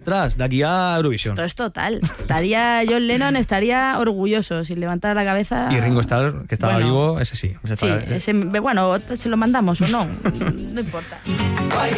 atrás, de aquí a Eurovisión. Esto es total. John Lennon estaría orgulloso si levantara la cabeza. Y Ringo Starr, que estaba vivo, ese sí. Sí, ese, bueno, se lo mandamos o no, no importa.